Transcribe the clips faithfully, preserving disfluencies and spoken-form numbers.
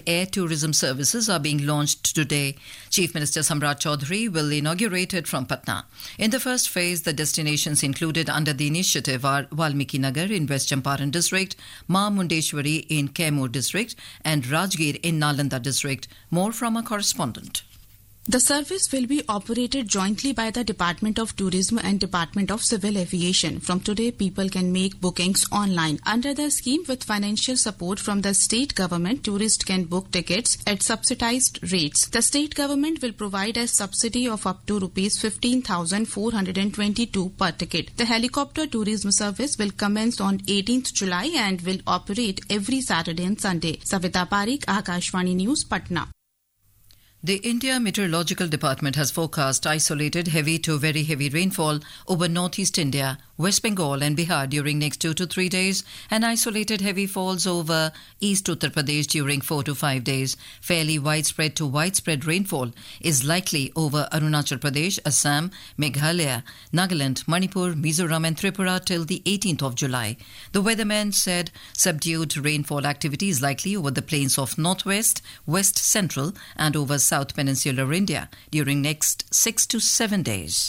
air tourism services are being launched today. Chief Minister Samrat Chaudhary will inaugurate it from Patna. In the first phase, the destinations included under the initiative are Valmiki Nagar in West Champaran district, Ma Mundeshwari in Kaimur district, and Rajgir in Nalanda district. More from our correspondent. The service will be operated jointly by the Department of Tourism and Department of Civil Aviation. From today, people can make bookings online. Under the scheme, with financial support from the state government, tourists can book tickets at subsidized rates. The state government will provide a subsidy of up to rupees fifteen thousand four hundred twenty-two per ticket. The helicopter tourism service will commence on eighteenth July and will operate every Saturday and Sunday. Savita Parikh, Akashvani News, Patna. The India Meteorological Department has forecast isolated heavy to very heavy rainfall over northeast India, West Bengal and Bihar during next two to three days, and isolated heavy falls over East Uttar Pradesh during four to five days. Fairly widespread to widespread rainfall is likely over Arunachal Pradesh, Assam, Meghalaya, Nagaland, Manipur, Mizoram and Tripura till the eighteenth of July. The weatherman said subdued rainfall activity is likely over the plains of northwest, west central and over South Peninsular India during next six to seven days.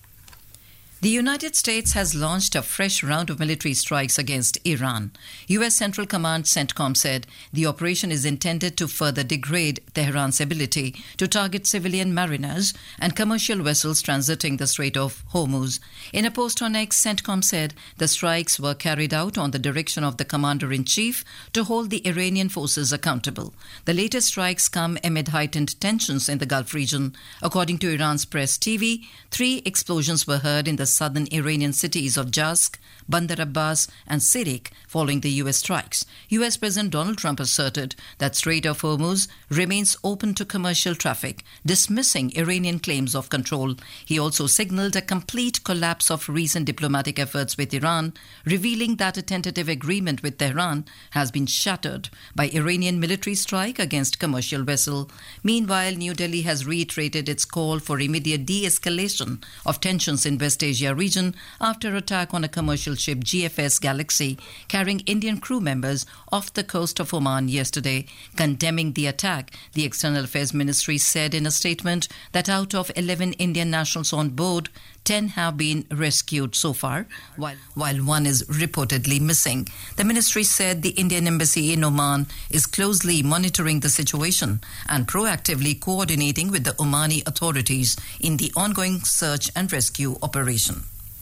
The United States has launched a fresh round of military strikes against Iran. U S Central Command CENTCOM said the operation is intended to further degrade Tehran's ability to target civilian mariners and commercial vessels transiting the Strait of Hormuz. In a post on X, CENTCOM said the strikes were carried out on the direction of the Commander-in-Chief to hold the Iranian forces accountable. The latest strikes come amid heightened tensions in the Gulf region. According to Iran's press T V, three explosions were heard in the southern Iranian cities of Jask, Bandar Abbas and Sirik following the U S strikes. U S President Donald Trump asserted that Strait of Hormuz remains open to commercial traffic, dismissing Iranian claims of control. He also signaled a complete collapse of recent diplomatic efforts with Iran, revealing that a tentative agreement with Tehran has been shattered by Iranian military strike against commercial vessel. Meanwhile, New Delhi has reiterated its call for immediate de-escalation of tensions in West Asia region after attack on a commercial ship G F S Galaxy carrying Indian crew members off the coast of Oman yesterday. Condemning the attack, the External Affairs Ministry said in a statement that out of eleven Indian nationals on board, ten have been rescued so far, while, while one is reportedly missing. The ministry said the Indian embassy in Oman is closely monitoring the situation and proactively coordinating with the Omani authorities in the ongoing search and rescue operation.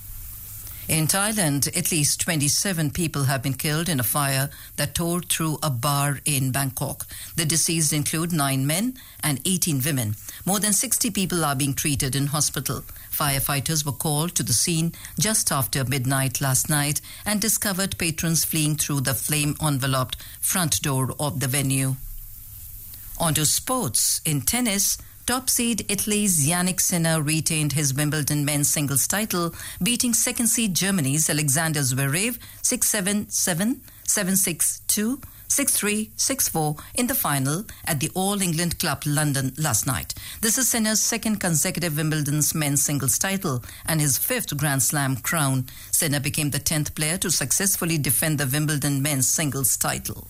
In Thailand, at least twenty-seven people have been killed in a fire that tore through a bar in Bangkok. The deceased include nine men and eighteen women. More than sixty people are being treated in hospital. Firefighters were called to the scene just after midnight last night and discovered patrons fleeing through the flame-enveloped front door of the venue. On to sports. In tennis, top seed Italy's Yannick Sinner retained his Wimbledon men's singles title, beating second seed Germany's Alexander Zverev six seven seven, seven six two, six three, six four in the final at the All England Club London last night. This is Sinner's second consecutive Wimbledon's men's singles title and his fifth Grand Slam crown. Sinner became the tenth player to successfully defend the Wimbledon men's singles title.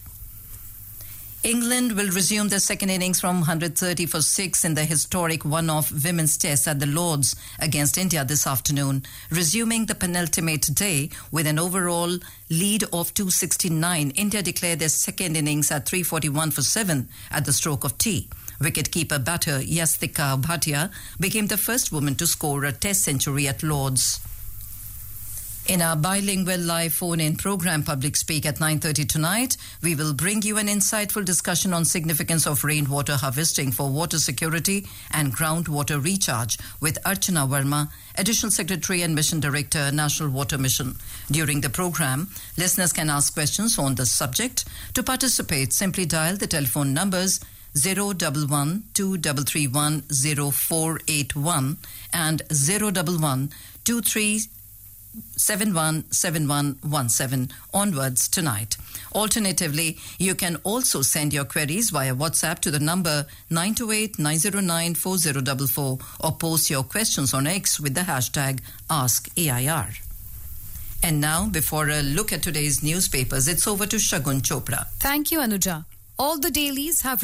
England will resume the second innings from one hundred thirty for six in the historic one-off women's test at the Lords against India this afternoon, resuming the penultimate day with an overall lead of two sixty-nine. India declared their second innings at three forty-one for seven at the stroke of tea. Wicketkeeper batter Yastika Bhatia became the first woman to score a test century at Lords. In our bilingual live phone-in program Public Speak at nine thirty tonight, we will bring you an insightful discussion on significance of rainwater harvesting for water security and groundwater recharge with Archana Verma, Additional Secretary and Mission Director, National Water Mission. During the program, listeners can ask questions on the subject. To participate, simply dial the telephone numbers zero one one two three three one zero four eight one and zero one one two three seven one seven one one seven onwards tonight. Alternatively, you can also send your queries via WhatsApp to the number nine two eight nine zero nine four zero four four or post your questions on X with the hashtag Ask A I R. And now, before a look at today's newspapers, it's over to Shagun Chopra. Thank you, Anuja. All the dailies have